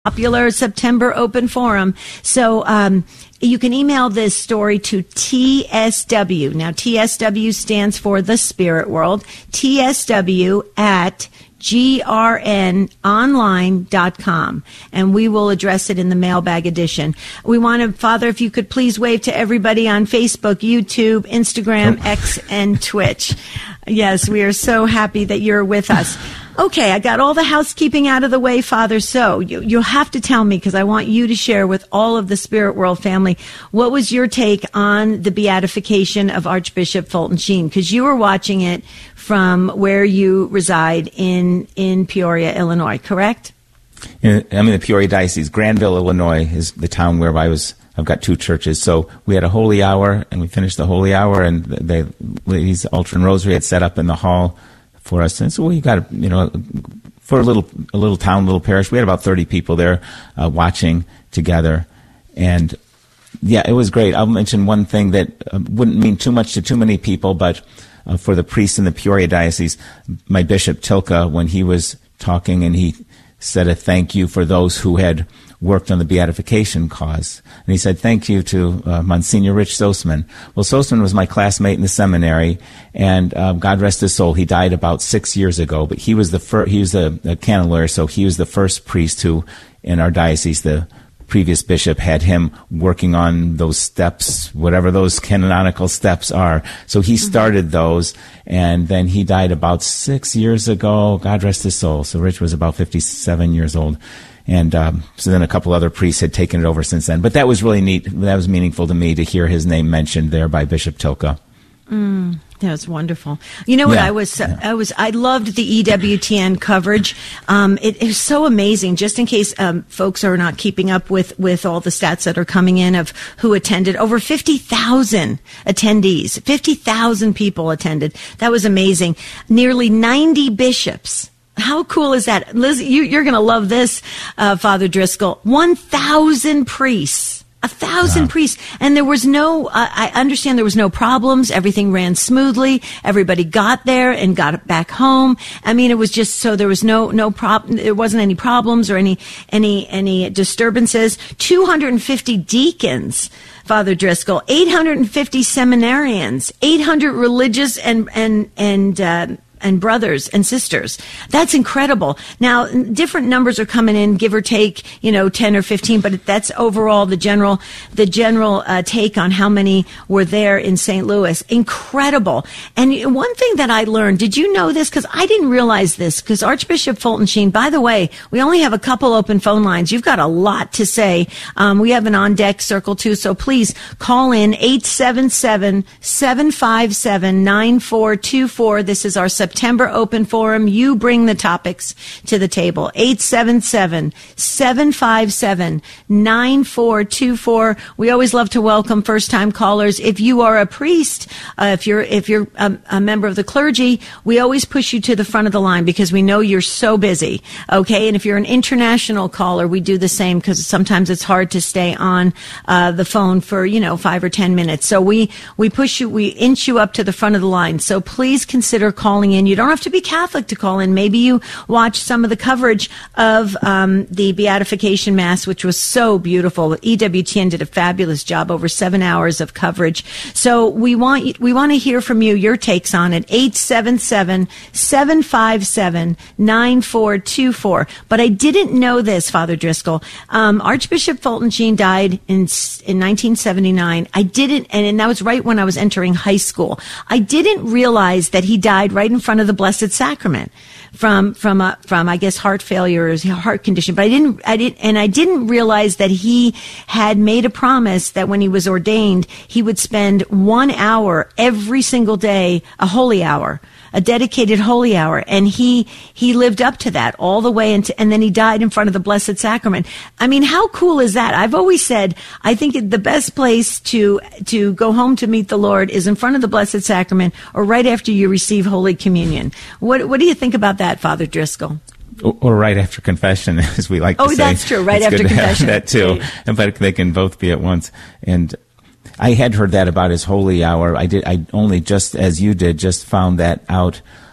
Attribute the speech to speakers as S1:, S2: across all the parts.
S1: popular September open forum. So you can email this story to TSW. Now, TSW stands for The Spirit World. TSW at grnonline.com, and we will address it in the mailbag edition. We want to, Father, if you could please wave to everybody on Facebook, YouTube, Instagram, X, and Twitch. Yes, we are so happy that you're with us. Okay, I got all the housekeeping out of the way, Father, so you'll have to tell me, because I want you to share with all of the Spirit World family, what was your take on the beatification of Archbishop Fulton Sheen? Because you were watching it from where you reside in Peoria, Illinois, correct?
S2: I'm in the Peoria Diocese. Granville, Illinois is the town where I've got two churches. So we had a holy hour, and we finished the holy hour, and the ladies, altar and rosary, had set up in the hall for us. And so we got, for a little town, little parish, we had about 30 people there watching together. And yeah, it was great. I'll mention one thing that wouldn't mean too much to too many people, but for the priests in the Peoria Diocese, my Bishop Tilka, when he was talking, and he said a thank you for those who had worked on the beatification cause. And he said, thank you to Monsignor Rich Sosman. Well, Sosman was my classmate in the seminary, and God rest his soul, he died about 6 years ago, but he was he was a canon lawyer, so he was the first priest who, in our diocese, the previous bishop had him working on those steps, whatever those canonical steps are. So he started those, and then he died about 6 years ago. God rest his soul. So Rich was about 57 years old. And so then a couple other priests had taken it over since then. But that was really neat. That was meaningful to me to hear his name mentioned there by Bishop Tilka.
S1: That was wonderful. You know what? I loved the EWTN coverage. It is so amazing. Just in case folks are not keeping up with all the stats that are coming in of who attended, over 50,000 attendees, 50,000 people attended. That was amazing. Nearly 90 bishops. How cool is that? Liz, you're going to love this, Father Driscoll. 1,000 priests. 1,000 priests. And there was I understand there was no problems. Everything ran smoothly. Everybody got there and got back home. I mean, it was just so there was no problem. There wasn't any problems or any disturbances. 250 deacons, Father Driscoll, 850 seminarians, 800 religious and brothers and sisters. That's incredible. Now, different numbers are coming in, give or take, 10 or 15, but that's overall the general take on how many were there in St. Louis. Incredible. And one thing that I learned, did you know this? Because I didn't realize this, because Archbishop Fulton Sheen, by the way, we only have a couple open phone lines. You've got a lot to say. We have an on-deck circle too, so please call in 877-757-9424. This is our September open forum. You bring the topics to the table. 877-757-9424. We always love to welcome first-time callers. If you are a priest, if you're a member of the clergy, we always push you to the front of the line because we know you're so busy. Okay, and if you're an international caller, we do the same because sometimes it's hard to stay on the phone for 5 or 10 minutes. So we push you, we inch you up to the front of the line. So please consider calling in. You don't have to be Catholic to call in. Maybe you watched some of the coverage of the Beatification Mass, which was so beautiful. EWTN did a fabulous job, over 7 hours of coverage. So we want to hear from you, your takes on it. 877-757-9424. But I didn't know this, Father Driscoll. Archbishop Fulton Sheen died in 1979. I didn't, and that was right when I was entering high school. I didn't realize that he died right in front of the Blessed Sacrament from I guess heart failure or heart condition. But I didn't realize that he had made a promise that when he was ordained, he would spend 1 hour every single day, a holy hour, a dedicated holy hour. And he lived up to that all the way. And then he died in front of the Blessed Sacrament. I mean, how cool is that? I've always said, I think the best place to go home to meet the Lord is in front of the Blessed Sacrament or right after you receive Holy Communion. What do you think about that, Father Driscoll?
S2: Or right after confession, as we like to say.
S1: Oh, that's true. Right after confession.
S2: That too. Right. But they can both be at once. And I had heard that about his holy hour. I only, just as you did, just found that out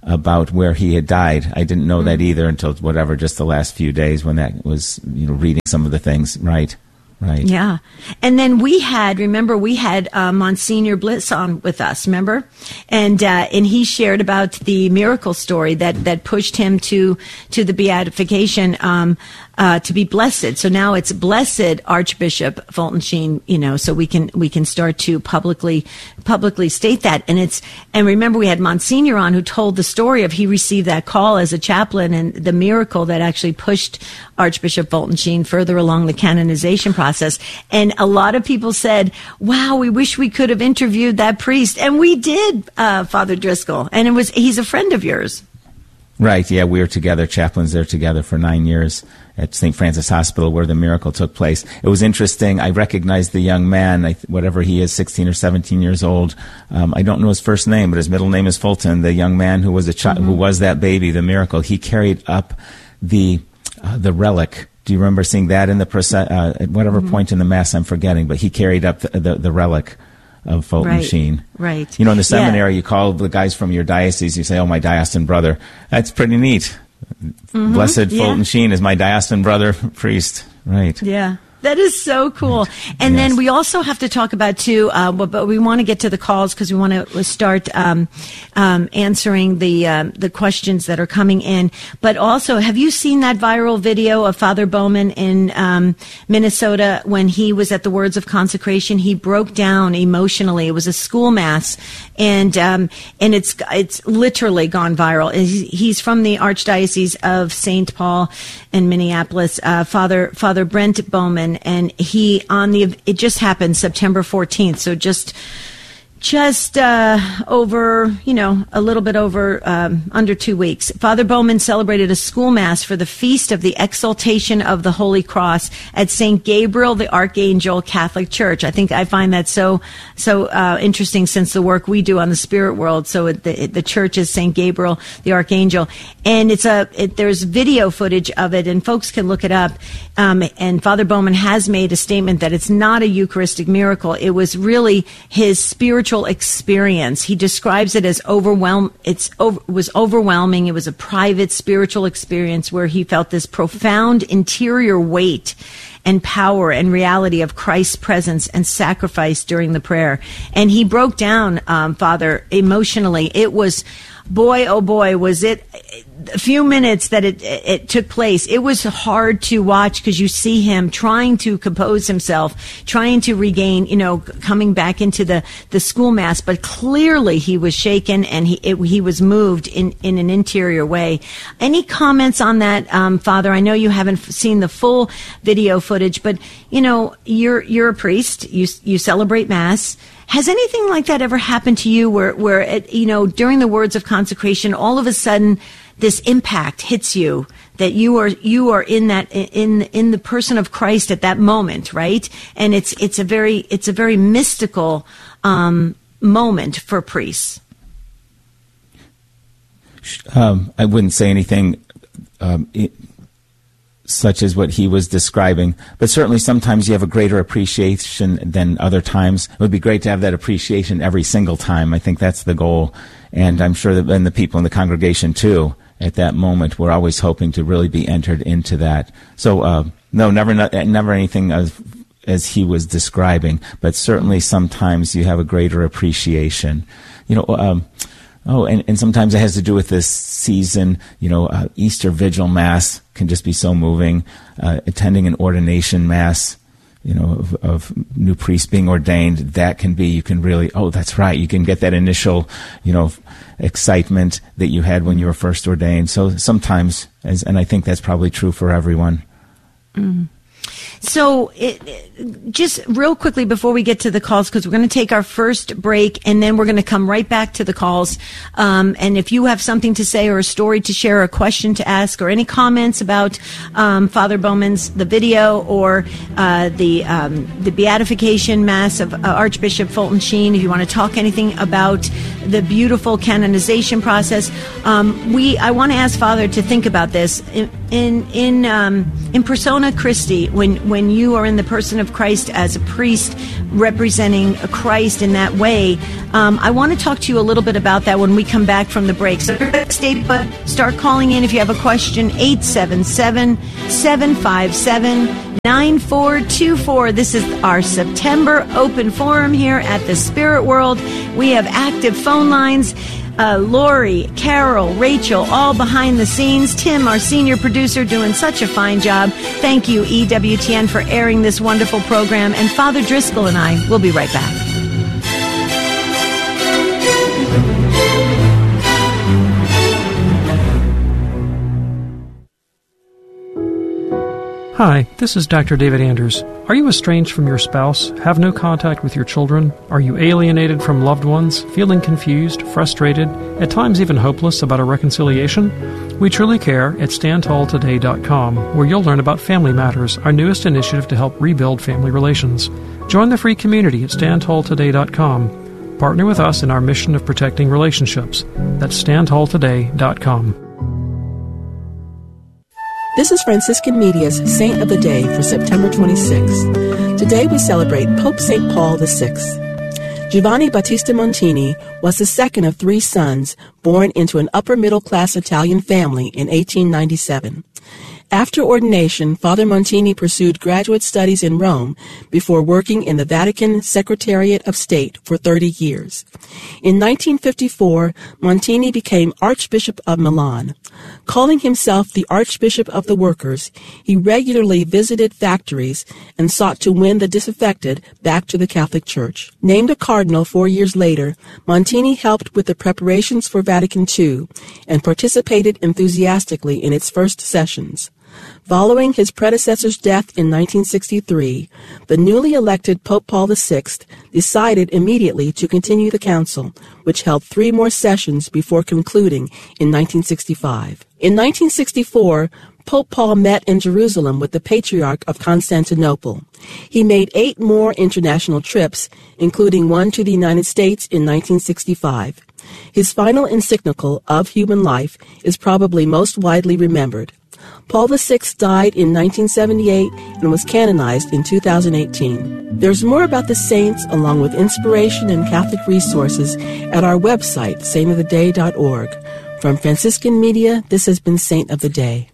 S2: about where he had died. I didn't know that either until just the last few days when that was, reading some of the things. Right.
S1: Yeah. And then we had Monsignor Bliss on with us, remember? And he shared about the miracle story that pushed him to the beatification, to be blessed. So now it's blessed Archbishop Fulton Sheen, so we can start to publicly state that. And remember we had Monsignor on who told the story of he received that call as a chaplain and the miracle that actually pushed Archbishop Fulton Sheen further along the canonization process. And a lot of people said, wow, we wish we could have interviewed that priest. And we did, Father Driscoll. And he's a friend of yours.
S2: Right, yeah, we were together, chaplains there together for 9 years at St. Francis Hospital where the miracle took place. It was interesting. I recognized the young man, whatever he is, 16 or 17 years old. I don't know his first name, but his middle name is Fulton. The young man who was who was that baby, the miracle, he carried up the relic. Do you remember seeing that in the at whatever point in the Mass I'm forgetting, but he carried up the relic of Fulton Sheen.
S1: Right.
S2: In the seminary, you call the guys from your diocese, you say, oh, my diocesan brother. That's pretty neat. Blessed Fulton Sheen is my diocesan brother priest. Right.
S1: Yeah. That is so cool. And then we also have to talk about, too, but we want to get to the calls because we want to start answering the questions that are coming in. But also, have you seen that viral video of Father Bowman in Minnesota when he was at the Words of Consecration? He broke down emotionally. It was a school mass, and it's literally gone viral. He's from the Archdiocese of St. Paul in Minneapolis, Father Brent Bowman. And it just happened September 14th. So just over, a little bit over, under 2 weeks. Father Bowman celebrated a school mass for the Feast of the Exaltation of the Holy Cross at St. Gabriel the Archangel Catholic Church. I find that so interesting since the work we do on the spirit world. So the church is St. Gabriel the Archangel. And there's video footage of it and folks can look it up. And Father Bowman has made a statement that it's not a Eucharistic miracle. It was really his spiritual experience. He describes it as overwhelming. It was overwhelming. It was a private spiritual experience where he felt this profound interior weight and power and reality of Christ's presence and sacrifice during the prayer. And he broke down, Father, emotionally. It was, boy, oh boy, was it a few minutes that it took place. It was hard to watch because you see him trying to compose himself, trying to regain, coming back into the school mass, but clearly he was shaken and he was moved in an interior way. Any comments on that, Father? I know you haven't seen the full video footage, but you're a priest. You celebrate Mass. Has anything like that ever happened to you where during the Words of Consecration, all of a sudden this impact hits you that you are in the person of Christ at that moment, right? And it's a very mystical moment for priests.
S2: I wouldn't say anything such as what he was describing, but certainly sometimes you have a greater appreciation than other times. It would be great to have that appreciation every single time. I think that's the goal, and I'm sure that and the people in the congregation too at that moment we're always hoping to really be entered into that. So no, never anything as he was describing, but certainly sometimes you have a greater appreciation. And sometimes it has to do with this season. Easter Vigil Mass can just be so moving. Attending an ordination Mass, of new priests being ordained, you can really, that's right. You can get that initial, excitement that you had when you were first ordained. So sometimes, and I think that's probably true for everyone.
S1: Mm. So just real quickly before we get to the calls, because we're going to take our first break and then we're going to come right back to the calls. And if you have something to say or a story to share or a question to ask or any comments about Father Bowman's, the video or the beatification Mass of Archbishop Fulton Sheen, if you want to talk anything about the beautiful canonization process, I want to ask Father to think about this. in persona Christi, when you are in the person of Christ as a priest representing Christ in that way. I want to talk to you a little bit about that when we come back from the break. So stay put. Start calling in if you have a question. 877-757-9424. This is our September open forum here at the Spirit World. We have active phone lines. Lori, Carol, Rachel, all behind the scenes. Tim, our senior producer, doing such a fine job. Thank you, EWTN, for airing this wonderful program. And Father Driscoll and I will be right back.
S3: Hi, this is Dr. David Anders. Are you estranged from your spouse, have no contact with your children? Are you alienated from loved ones, feeling confused, frustrated, at times even hopeless about a reconciliation? We truly care at StandTallToday.com, where you'll learn about Family Matters, our newest initiative to help rebuild family relations. Join the free community at StandTallToday.com. Partner with us in our mission of protecting relationships. That's StandTallToday.com.
S4: This is Franciscan Media's Saint of the Day for September 26th. Today we celebrate Pope St. Paul VI. Giovanni Battista Montini was the second of 3 sons born into an upper-middle-class Italian family in 1897. After ordination, Father Montini pursued graduate studies in Rome before working in the Vatican Secretariat of State for 30 years. In 1954, Montini became Archbishop of Milan. Calling himself the Archbishop of the Workers, he regularly visited factories and sought to win the disaffected back to the Catholic Church. Named a cardinal 4 years later, Montini helped with the preparations for Vatican II and participated enthusiastically in its first sessions. Following his predecessor's death in 1963, the newly elected Pope Paul VI decided immediately to continue the council, which held 3 more sessions before concluding in 1965. In 1964, Pope Paul met in Jerusalem with the Patriarch of Constantinople. He made 8 more international trips, including one to the United States in 1965. His final encyclical, Of Human Life, is probably most widely remembered. Paul VI died in 1978 and was canonized in 2018. There's more about the saints, along with inspiration and Catholic resources, at our website, saintoftheday.org. From Franciscan Media, this has been Saint of the Day.